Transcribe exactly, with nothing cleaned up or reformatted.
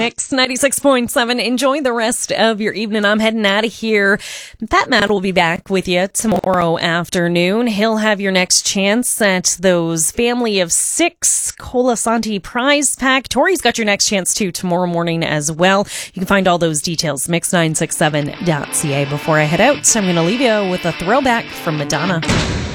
Mix ninety-six point seven. Enjoy the rest of your evening. I'm heading out of here. That Matt will be back with you tomorrow afternoon. He'll have your next chance at those family of six Colasanti prize pack. Tori's got your next chance too tomorrow morning as well. You can find all those details, mix nine six seven dot c a. Before I head out, I'm going to leave you with a throwback from Madonna.